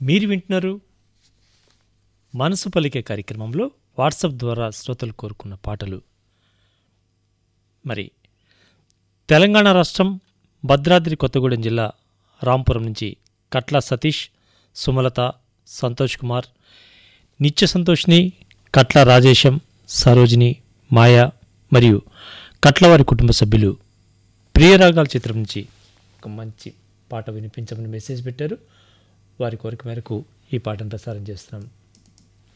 మీరు వింటున్నారు మనసు పలికే కార్యక్రమంలో వాట్సాప్ ద్వారా శ్రోతలు కోరుకున్న పాటలు. మరి తెలంగాణ రాష్ట్రం భద్రాద్రి కొత్తగూడెం జిల్లా రాంపురం నుంచి కట్ల సతీష్, సుమలత, సంతోష్ కుమార్, నిత్య సంతోష్ని, కట్ల రాజేశం, సరోజిని, మాయా మరియు కట్లవారి కుటుంబ సభ్యులు ప్రియరాగాల చిత్రం నుంచి ఒక మంచి పాట వినిపించమని మెసేజ్ పెట్టారు. వారి కోరిక మేరకు ఈ పాటను ప్రసారం చేస్తున్నాం.